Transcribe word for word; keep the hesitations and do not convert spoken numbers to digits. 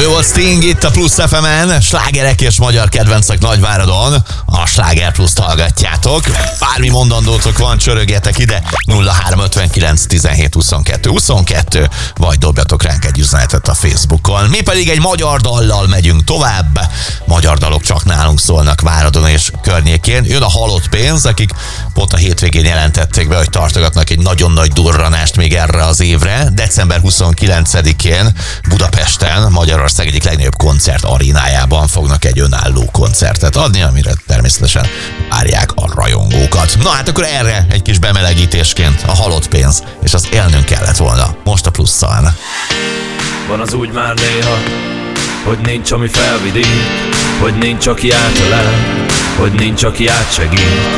Ő volt Sting itt a Plusz ef emen, slágerek és magyar kedvencek Nagyváradon. A Sláger Pluszt hallgatjátok. Bármi mondandótok van, csörögjetek ide nulla három ötvenkilenc tizenhét huszonkettő huszonkettő, vagy dobjatok ránk egy üzenetet a Facebookon. Mi pedig egy magyar dallal megyünk tovább. Magyar dalok csak nálunk szólnak Váradon és környékén. Jön a Halott Pénz, akik pont a hétvégén jelentették be, hogy tartogatnak egy nagyon nagy durranást még erre az évre. december huszonkilencedikén Budapesten, Magyarország egyik legnagyobb koncert arénájában fognak egy önálló koncertet adni, amire természetesen várják a rajongókat. Na hát akkor erre egy kis bemelegítésként a Halott Pénz, és az élnünk kellett volna. Most a Plusszal. Van az úgy már néha, hogy nincs, ami felvidít, hogy nincs, aki átölel, hogy nincs, aki átsegít.